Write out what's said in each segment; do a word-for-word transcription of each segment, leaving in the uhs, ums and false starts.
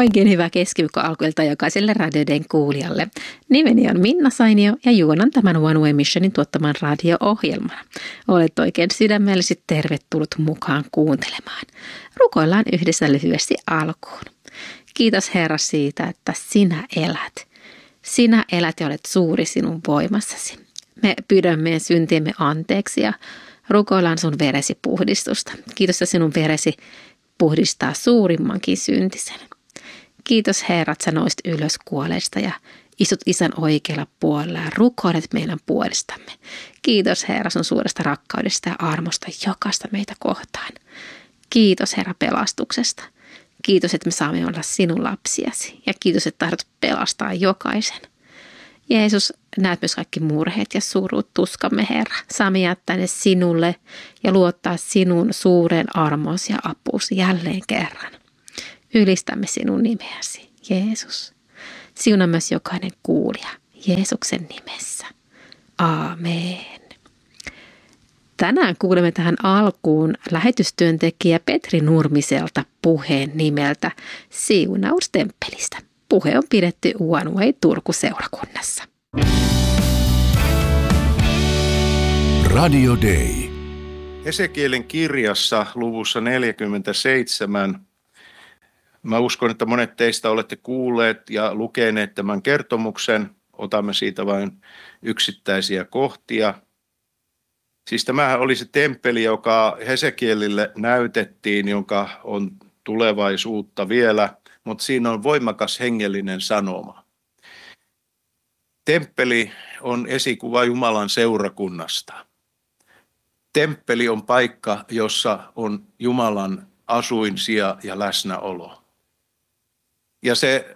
Oikein hyvää keskiviikko alkuilta jokaiselle Radio Dayn kuulijalle. Nimeni on Minna Sainio ja juonan tämän One Way Missionin tuottaman radio-ohjelman. Olet oikein sydämellisesti tervetullut mukaan kuuntelemaan. Rukoillaan yhdessä lyhyesti alkuun. Kiitos Herra siitä, että sinä elät. Sinä elät ja olet suuri sinun voimassasi. Me pyydämme meidän syntiemme anteeksi ja rukoillaan sun veresi puhdistusta. Kiitos, että sinun veresi puhdistaa suurimmankin syntisen. Kiitos Herra, että sä nousit ylös kuolleista ja istut Isän oikealla puolella ja rukoilet meidän puolestamme. Kiitos Herra sun suuresta rakkaudesta ja armosta jokaista meitä kohtaan. Kiitos Herra pelastuksesta. Kiitos, että me saamme olla sinun lapsiasi ja kiitos, että tahdot pelastaa jokaisen. Jeesus, näet myös kaikki murheet ja surut, tuskamme Herra. Saamme jättää ne sinulle ja luottaa sinun suuren armosi ja apuusi jälleen kerran. Ylistämme sinun nimeäsi, Jeesus. Siunaa myös jokainen kuulija Jeesuksen nimessä. Aamen. Tänään kuulemme tähän alkuun lähetystyöntekijä Petri Nurmiselta puheen nimeltä Siunaus temppelistä. Puhe on pidetty One Way Turku-seurakunnassa. Radio Day. Hesekielin kirjassa luvussa neljäkymmentäseitsemän. Mä uskon, että monet teistä olette kuulleet ja lukeneet tämän kertomuksen. Otamme siitä vain yksittäisiä kohtia. Siis tämähän oli se temppeli, joka Hesekielille näytettiin, jonka on tulevaisuutta vielä, mutta siinä on voimakas hengellinen sanoma. Temppeli on esikuva Jumalan seurakunnasta. Temppeli on paikka, jossa on Jumalan asuinsija ja läsnäolo. Ja se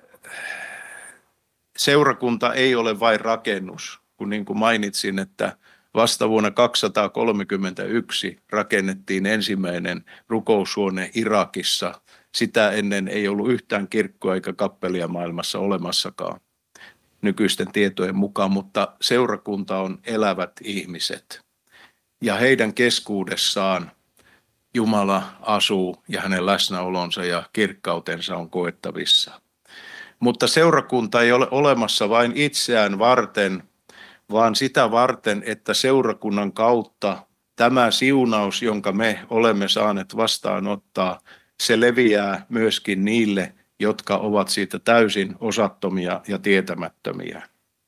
seurakunta ei ole vain rakennus, kun niin kuin mainitsin, että vasta vuonna kaksisataakolmekymmentäyksi rakennettiin ensimmäinen rukoushuone Irakissa. Sitä ennen ei ollut yhtään kirkkoa eikä kappelia maailmassa olemassakaan nykyisten tietojen mukaan, mutta seurakunta on elävät ihmiset. Ja heidän keskuudessaan Jumala asuu ja hänen läsnäolonsa ja kirkkautensa on koettavissa. Mutta seurakunta ei ole olemassa vain itseään varten, vaan sitä varten, että seurakunnan kautta tämä siunaus, jonka me olemme saaneet vastaanottaa, se leviää myöskin niille, jotka ovat siitä täysin osattomia ja tietämättömiä.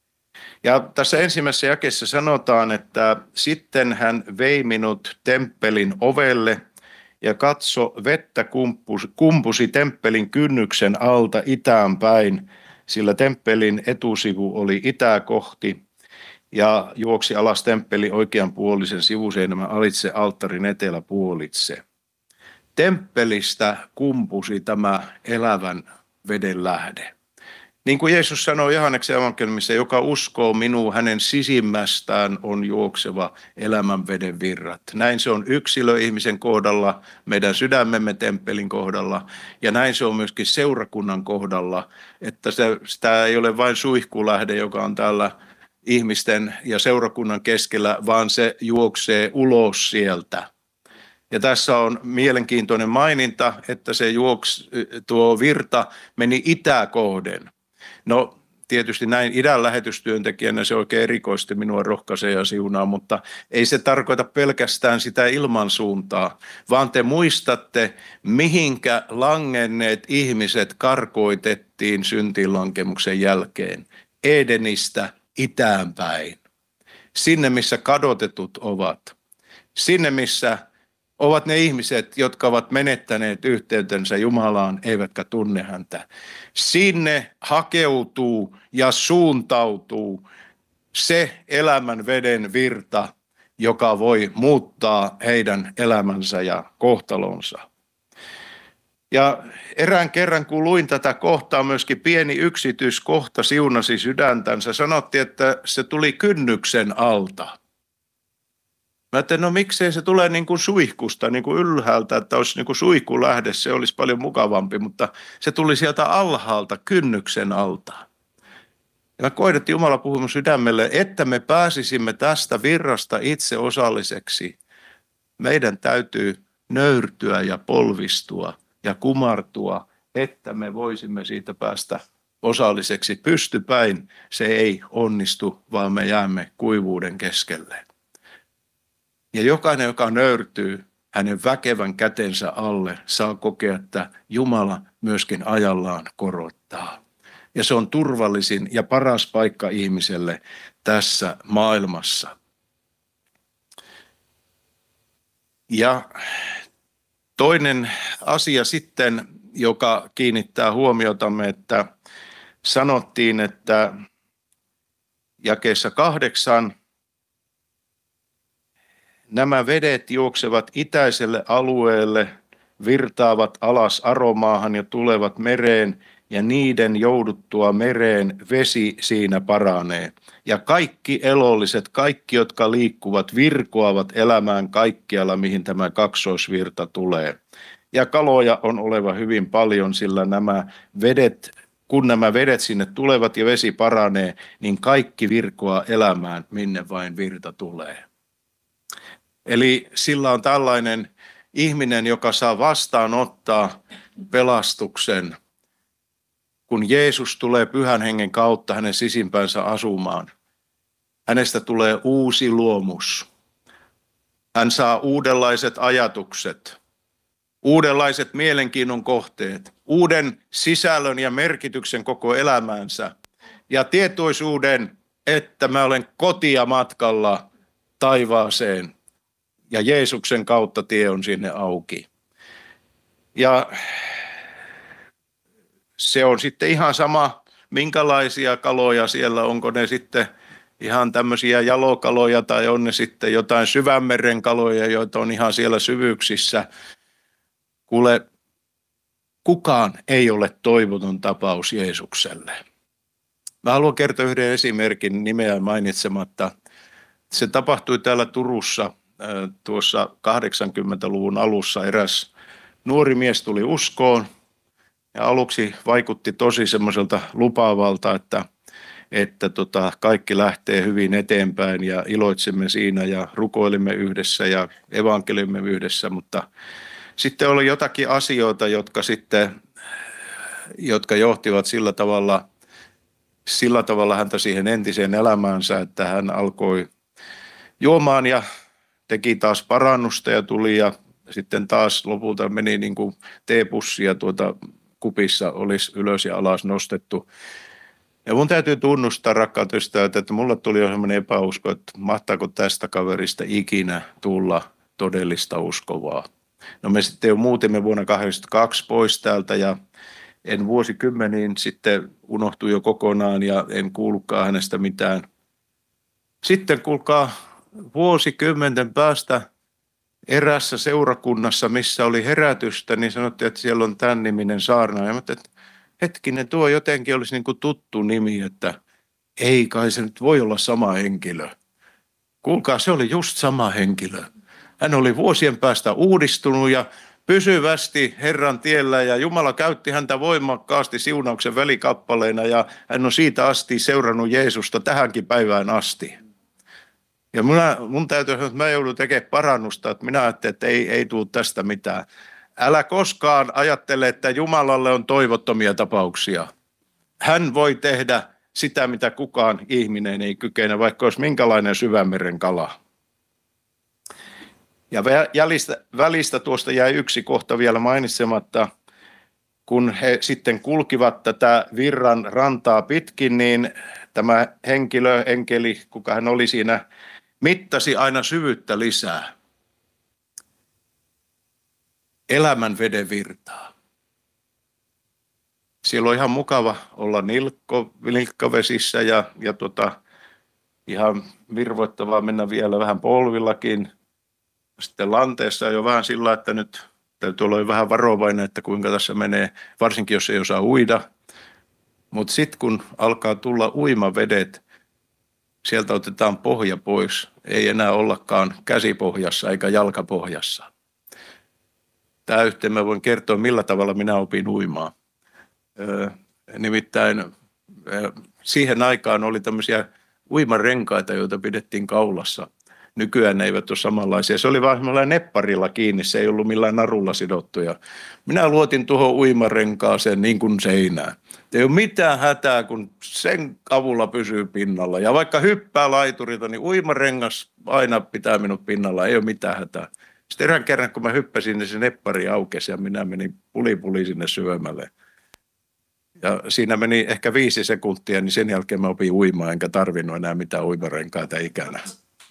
Ja tässä ensimmäisessä jakeessa sanotaan, että sitten hän vei minut temppelin ovelle ja katso, vettä kumpusi, kumpusi temppelin kynnyksen alta itään päin, sillä temppelin etusivu oli itää kohti ja juoksi alas temppelin oikeanpuolisen sivuseinämän alitse alttarin eteläpuolitse. Temppelistä kumpusi tämä elävän veden lähde. Niin kuin Jeesus sanoi Johanneksen evankeliumissa, joka uskoo minuun, hänen sisimmästään on juokseva elämän veden virrat. Näin se on yksilöihmisen kohdalla, meidän sydämemme temppelin kohdalla ja näin se on myöskin seurakunnan kohdalla, että se, sitä ei ole vain suihkulähde, joka on täällä ihmisten ja seurakunnan keskellä, vaan se juoksee ulos sieltä. Ja tässä on mielenkiintoinen maininta, että se juoks, tuo virta meni itää kohden. No tietysti näin idän lähetystyöntekijänä se oikein erikoisesti minua rohkaisee ja siunaa, mutta ei se tarkoita pelkästään sitä ilmansuuntaa, vaan te muistatte, mihinkä langenneet ihmiset karkoitettiin syntiinlankemuksen jälkeen. Edenistä itäänpäin. Sinne, missä kadotetut ovat. Sinne, missä ovat ne ihmiset, jotka ovat menettäneet yhteytensä Jumalaan, eivätkä tunne häntä. Sinne hakeutuu ja suuntautuu se elämän veden virta, joka voi muuttaa heidän elämänsä ja kohtalonsa. Ja erään kerran, kun luin tätä kohtaa, myöskin pieni yksityiskohta siunasi sydäntänsä. Sanottiin, että se tuli kynnyksen alta. Mä ajattelin, no miksei se tulee niin kuin suihkusta, niin kuin ylhäältä, että olisi niin kuin suihkulähde, se olisi paljon mukavampi, mutta se tuli sieltä alhaalta, kynnyksen alta. Ja mä koin, että Jumala puhui mun sydämelle, että me pääsisimme tästä virrasta itse osalliseksi. Meidän täytyy nöyrtyä ja polvistua ja kumartua että me voisimme siitä päästä osalliseksi pystypäin. Se ei onnistu, vaan me jäämme kuivuuden keskelle. Ja jokainen, joka nöyrtyy hänen väkevän kätensä alle, saa kokea, että Jumala myöskin ajallaan korottaa. Ja se on turvallisin ja paras paikka ihmiselle tässä maailmassa. Ja toinen asia sitten, joka kiinnittää huomiotamme, että sanottiin, että jakeessa kahdeksan, nämä vedet juoksevat itäiselle alueelle, virtaavat alas Aromaahan ja tulevat mereen, ja niiden jouduttua mereen vesi siinä paranee. Ja kaikki elolliset, kaikki jotka liikkuvat, virkoavat elämään kaikkialla, mihin tämä kaksoisvirta tulee. Ja kaloja on oleva hyvin paljon, sillä nämä vedet, kun nämä vedet sinne tulevat ja vesi paranee, niin kaikki virkoaa elämään, minne vain virta tulee. Eli sillä on tällainen ihminen, joka saa vastaanottaa pelastuksen, kun Jeesus tulee Pyhän Hengen kautta hänen sisimpänsä asumaan. Hänestä tulee uusi luomus. Hän saa uudenlaiset ajatukset, uudenlaiset mielenkiinnon kohteet, uuden sisällön ja merkityksen koko elämäänsä ja tietoisuuden, että mä olen kotia matkalla taivaaseen ja Jeesuksen kautta tie on sinne auki. Ja se on sitten ihan sama, minkälaisia kaloja siellä, onko ne sitten ihan tämmöisiä jalokaloja tai on ne sitten jotain syvänmeren kaloja, joita on ihan siellä syvyyksissä. Kuule, kukaan ei ole toivoton tapaus Jeesukselle. Mä haluan kertoa yhden esimerkin nimeä mainitsematta. Se tapahtui täällä Turussa tuossa kahdeksankymmentäluvun alussa. Eräs nuori mies tuli uskoon. Ja aluksi vaikutti tosi semmoiselta lupaavalta, että, että tota, kaikki lähtee hyvin eteenpäin ja iloitsemme siinä ja rukoilimme yhdessä ja evankeliumme yhdessä, mutta sitten oli jotakin asioita, jotka sitten, jotka johtivat sillä tavalla, sillä tavalla häntä siihen entiseen elämäänsä, että hän alkoi juomaan ja teki taas parannusta ja tuli ja sitten taas lopulta meni niin kuin teepussia tuota kupissa olisi ylös ja alas nostettu. Ja mun täytyy tunnustaa, rakkaat ystävät, että mulla tuli jo sellainen epäusko, että mahtaako tästä kaverista ikinä tulla todellista uskovaa. No me sitten jo muutimme vuonna kahdeksankymmentäkaksi pois täältä ja en vuosikymmeniin sitten unohtui jo kokonaan ja en kuullutkaan hänestä mitään. Sitten kuulkaa vuosikymmenten päästä erässä seurakunnassa, missä oli herätystä, niin sanottiin, että siellä on tämän niminen saarnaaja. Mä että hetkinen, tuo jotenkin olisi niin kuin tuttu nimi, että ei kai se nyt voi olla sama henkilö. Kuulkaa, se oli just sama henkilö. Hän oli vuosien päästä uudistunut ja pysyvästi Herran tiellä ja Jumala käytti häntä voimakkaasti siunauksen välikappaleena ja hän on siitä asti seurannut Jeesusta tähänkin päivään asti. Ja minä, mun täytyy sanoa, että mä joudun tekemään parannusta, että minä ajattelin, että ei, ei tule tästä mitään. Älä koskaan ajattele, että Jumalalle on toivottomia tapauksia. Hän voi tehdä sitä, mitä kukaan ihminen ei kykene, vaikka olisi minkälainen syvänmeren kala. Ja välistä, välistä tuosta jäi yksi kohta vielä mainitsematta. Kun he sitten kulkivat tätä virran rantaa pitkin, niin tämä henkilö, enkeli, kuka hän oli siinä, mittasi aina syvyyttä lisää. Elämän veden virtaa. Siellä on ihan mukava olla nilkko, nilkkavesissä ja, ja tota, ihan virvoittavaa mennä vielä vähän polvillakin. Sitten lanteessa on jo vähän sillä, että nyt täytyy olla jo vähän varovainen, että kuinka tässä menee, varsinkin jos ei osaa uida. Mutta sitten kun alkaa tulla uimavedet, sieltä otetaan pohja pois. Ei enää ollakaan käsipohjassa eikä jalkapohjassa. Tämä yhteen mä voin kertoa, millä tavalla minä opin uimaan. Öö, nimittäin öö, siihen aikaan oli tämmöisiä uimarenkaita, joita pidettiin kaulassa. Nykyään ne eivät ole samanlaisia. Se oli vaan semmoinen nepparilla kiinni, se ei ollut millään narulla sidottu. Ja minä luotin tuohon uimarenkaaseen niin kuin seinään. Ei ole mitään hätää, kun sen avulla pysyy pinnalla. Ja vaikka hyppää laiturilta, niin uimarengas aina pitää minut pinnalla, ei ole mitään hätää. Sitten erään kerran, kun mä hyppäsin, niin se neppari aukesi ja minä menin puli puli sinne syömälle. Ja siinä meni ehkä viisi sekuntia, niin sen jälkeen mä opin uimaan, enkä tarvinnut enää mitään uimarenkaita ikänä.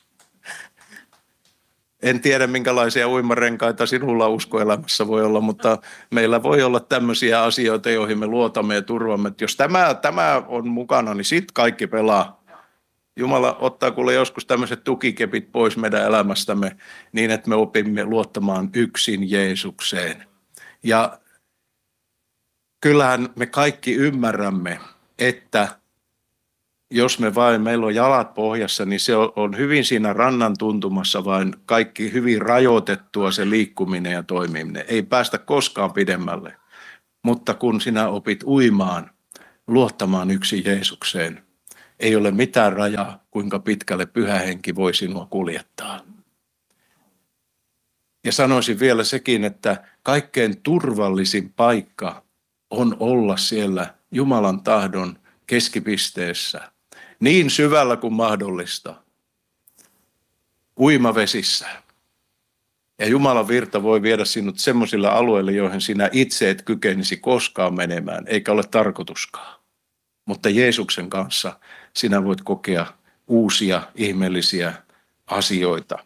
En tiedä, minkälaisia uimarenkaita sinulla uskoelämässä voi olla, mutta meillä voi olla tämmöisiä asioita, joihin me luotamme ja turvamme. Että jos tämä, tämä on mukana, niin sitten kaikki pelaa. Jumala ottaa kuule joskus tämmöiset tukikepit pois meidän elämästämme niin, että me opimme luottamaan yksin Jeesukseen. Ja kyllähän me kaikki ymmärrämme, että jos me vain, meillä on jalat pohjassa, niin se on hyvin siinä rannan tuntumassa vain kaikki hyvin rajoitettua se liikkuminen ja toimiminen. Ei päästä koskaan pidemmälle. Mutta kun sinä opit uimaan, luottamaan yksin Jeesukseen, ei ole mitään rajaa, kuinka pitkälle Pyhä Henki voi sinua kuljettaa. Ja sanoisin vielä sekin, että kaikkein turvallisin paikka on olla siellä Jumalan tahdon keskipisteessä, niin syvällä kuin mahdollista, uimavesissä. Ja Jumalan virta voi viedä sinut semmoisille alueille, joihin sinä itse et kykenisi koskaan menemään, eikä ole tarkoituskaan. Mutta Jeesuksen kanssa sinä voit kokea uusia ihmeellisiä asioita.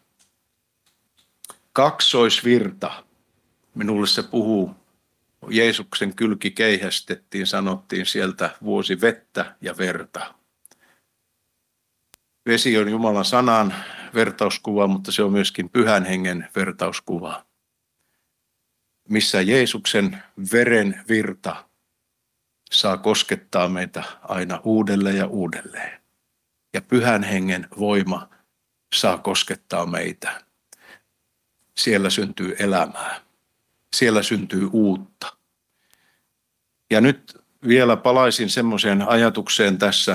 Kaksoisvirta. Minulle se puhuu. Jeesuksen kylki keihästettiin, sanottiin sieltä vuosi vettä ja verta. Vesi on Jumalan sanan vertauskuva, mutta se on myöskin Pyhän Hengen vertauskuva. Missä Jeesuksen veren virta saa koskettaa meitä aina uudelleen ja uudelleen. Ja Pyhän Hengen voima saa koskettaa meitä. Siellä syntyy elämää. Siellä syntyy uutta. Ja nyt vielä palaisin semmoiseen ajatukseen tässä.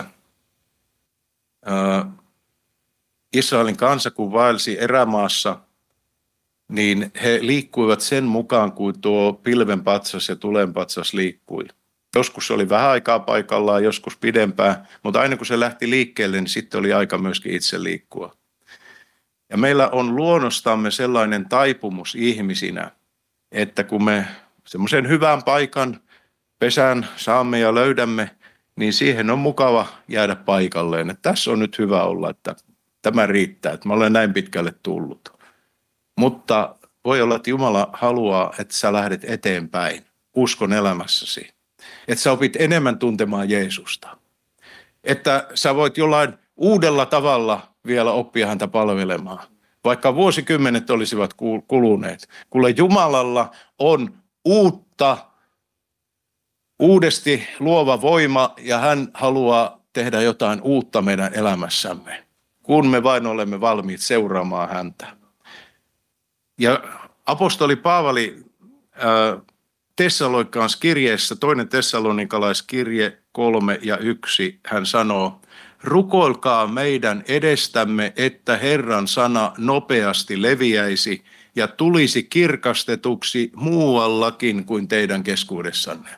Israelin kansa, kun vaelsi erämaassa, niin he liikkuivat sen mukaan, kuin tuo pilvenpatsas ja tulenpatsas liikkui. Joskus se oli vähän aikaa paikallaan, joskus pidempään, mutta aina kun se lähti liikkeelle, niin sitten oli aika myöskin itse liikkua. Ja meillä on luonnostamme sellainen taipumus ihmisinä, että kun me semmoisen hyvän paikan, pesän saamme ja löydämme, niin siihen on mukava jäädä paikalleen. Että tässä on nyt hyvä olla, että tämä riittää, että mä olen näin pitkälle tullut. Mutta voi olla, että Jumala haluaa, että sä lähdet eteenpäin uskon elämässäsi. Että sä opit enemmän tuntemaan Jeesusta. Että sä voit jollain uudella tavalla vielä oppia häntä palvelemaan. Vaikka vuosikymmenet olisivat kuluneet. Kuule, Jumalalla on uutta, uudesti luova voima ja hän haluaa tehdä jotain uutta meidän elämässämme, kun me vain olemme valmiit seuraamaan häntä. Ja apostoli Paavali äh, Tessalonikkalaisen kirjeessä, toinen tessalonikalaiskirje kolme ja yksi, hän sanoo, rukoilkaa meidän edestämme, että Herran sana nopeasti leviäisi ja tulisi kirkastetuksi muuallakin kuin teidän keskuudessanne.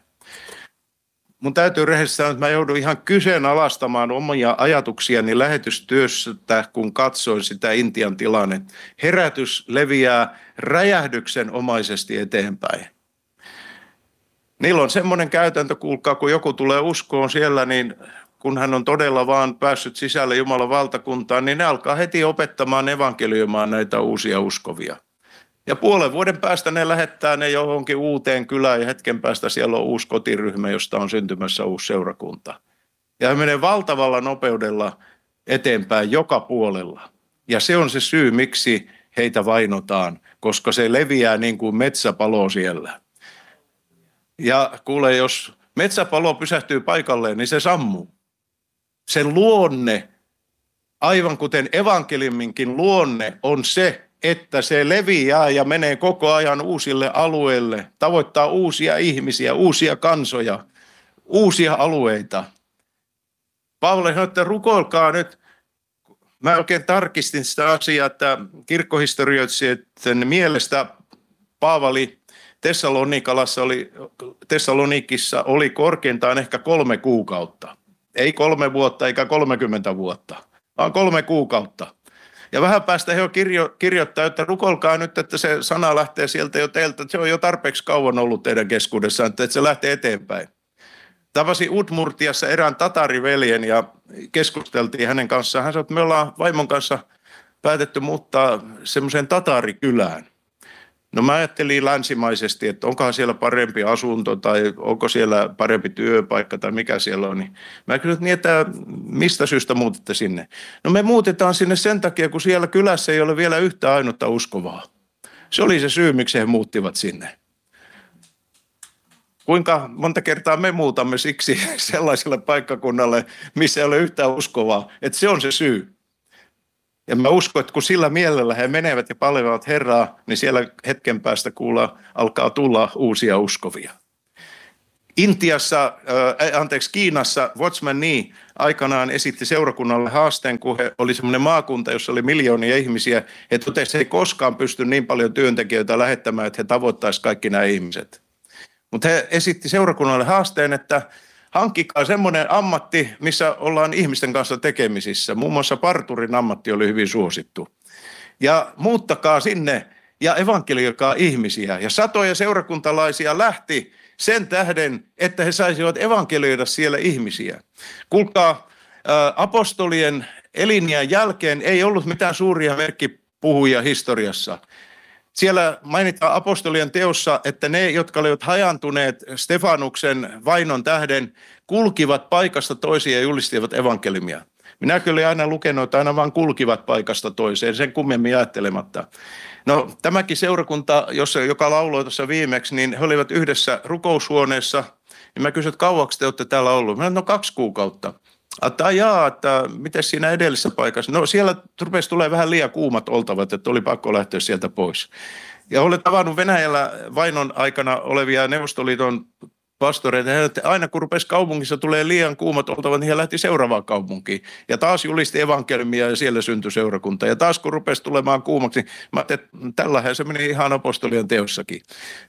Mun täytyy rehellisesti sanoa, että mä joudun ihan kyseenalaistamaan omia ajatuksiani lähetystyöstä, kun katsoin sitä Intian tilannetta. Herätys leviää räjähdyksenomaisesti eteenpäin. Niillä on semmoinen käytäntö, kuulkaa, kun joku tulee uskoon siellä, niin kun hän on todella vaan päässyt sisälle Jumalan valtakuntaan, niin ne alkaa heti opettamaan evankelioimaan näitä uusia uskovia. Ja puolen vuoden päästä ne lähettää ne johonkin uuteen kylään ja hetken päästä siellä on uusi kotiryhmä, josta on syntymässä uusi seurakunta. Ja he menee valtavalla nopeudella eteenpäin joka puolella. Ja se on se syy, miksi heitä vainotaan, koska se leviää niin kuin metsäpalo siellä. Ja kuule, jos metsäpalo pysähtyy paikalleen, niin se sammuu. Sen luonne, aivan kuten evankeliuminkin luonne, on se, että se leviää ja menee koko ajan uusille alueille, tavoittaa uusia ihmisiä, uusia kansoja, uusia alueita. Paavali sanoi, että rukoilkaa nyt, mä oikein tarkistin sitä asiaa, että kirkkohistorioitsijoiden mielestä Paavali Tessalonikalassa oli, Tessalonikissa oli korkeintaan ehkä kolme kuukautta. Ei kolme vuotta eikä kolmekymmentä vuotta, vaan kolme kuukautta. Ja vähän päästä he kirjo, kirjoittaa, että rukolkaa nyt, että se sana lähtee sieltä jo teiltä. Se on jo tarpeeksi kauan ollut teidän keskuudessaan, että se lähtee eteenpäin. Tavasin Udmurtiassa erään tatariveljen ja keskusteltiin hänen kanssaan. Hän sanoi, että me ollaan vaimon kanssa päätetty muuttaa semmoiseen tatarikylään. No mä ajattelin länsimaisesti, että onkohan siellä parempi asunto tai onko siellä parempi työpaikka tai mikä siellä on. Niin mä kysyin, niin, että mistä syystä muutitte sinne? No me muutetaan sinne sen takia, kun siellä kylässä ei ole vielä yhtä ainutta uskovaa. Se oli se syy, miksi he muuttivat sinne. Kuinka monta kertaa me muutamme siksi sellaiselle paikkakunnalle, missä ei ole yhtään uskovaa, että se on se syy. Ja mä uskon, että kun sillä mielellä he menevät ja palvelevat Herraa, niin siellä hetken päästä kuulla, alkaa tulla uusia uskovia. Intiassa, äh, anteeksi Kiinassa, Watchman Nee aikanaan esitti seurakunnalle haasteen, kun he oli semmoinen maakunta, jossa oli miljoonia ihmisiä. He totesivat, että he ei koskaan pysty niin paljon työntekijöitä lähettämään, että he tavoittaisivat kaikki nämä ihmiset. Mutta he esitti seurakunnalle haasteen, että hankkikaa semmoinen ammatti, missä ollaan ihmisten kanssa tekemisissä. Muun muassa parturin ammatti oli hyvin suosittu. Ja muuttakaa sinne ja evankelioikaa ihmisiä. Ja satoja seurakuntalaisia lähti sen tähden, että he saisivat evankelioida siellä ihmisiä. Kuulkaa, apostolien elinjään jälkeen ei ollut mitään suuria merkkipuhujia historiassa. Siellä mainitaan apostolien teossa, että ne, jotka olivat hajantuneet Stefanuksen vainon tähden, kulkivat paikasta toiseen ja julistivat evankeliumia. Minä kyllä aina lukenut, että aina vaan kulkivat paikasta toiseen, sen kummemmin ajattelematta. No tämäkin seurakunta, jossa, joka lauloi tuossa viimeksi, niin he olivat yhdessä rukoushuoneessa. Niin mä kysyin, että kauaksi te olette täällä ollut? Mä sanoin, no kaksi kuukautta. Että jaa, että miten siinä edellisessä paikassa? No siellä rupesi tulee vähän liian kuumat oltavat, että oli pakko lähteä sieltä pois. Ja olen tavannut Venäjällä vainon aikana olevia Neuvostoliiton pastoreita, että aina kun rupesi kaupungissa tulee liian kuumat oltavat, niin he lähti seuraavaan kaupunkiin. Ja taas julisti evankeliumia ja siellä syntyi seurakunta. Ja taas kun rupesi tulemaan kuumaksi, niin mä ajattelin, että tällähän se meni ihan apostolien teossakin.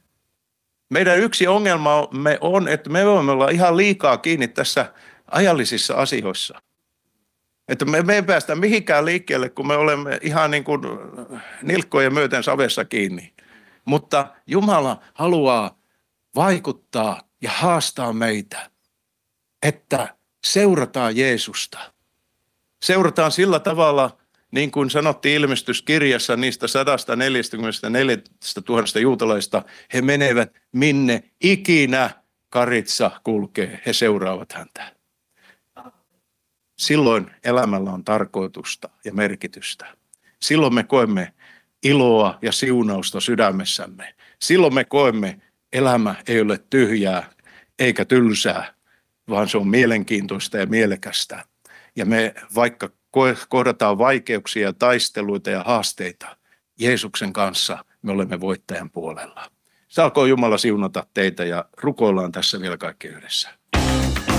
Meidän yksi ongelmamme on, että me voimme olla ihan liikaa kiinni tässä ajallisissa asioissa. Että me, me ei päästä mihinkään liikkeelle, kun me olemme ihan niin kuin nilkkojen myöten savessa kiinni. Mutta Jumala haluaa vaikuttaa ja haastaa meitä, että seurataan Jeesusta. Seurataan sillä tavalla, niin kuin sanottiin ilmestyskirjassa niistä sata neljäkymmentäneljä tuhatta juutalaista, he menevät minne ikinä Karitsa kulkee, he seuraavat häntä. Silloin elämällä on tarkoitusta ja merkitystä. Silloin me koemme iloa ja siunausta sydämessämme. Silloin me koemme, elämä ei ole tyhjää eikä tylsää, vaan se on mielenkiintoista ja mielekästä. Ja me vaikka kohdataan vaikeuksia, taisteluita ja haasteita, Jeesuksen kanssa me olemme voittajan puolella. Saakoon Jumala siunata teitä ja rukoillaan tässä vielä kaikki yhdessä.